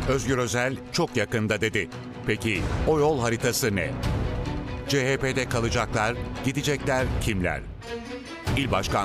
Özgür Özel çok yakında dedi. Peki o yol haritası ne? CHP'de kalacaklar, gidecekler kimler? İl Başkanlığı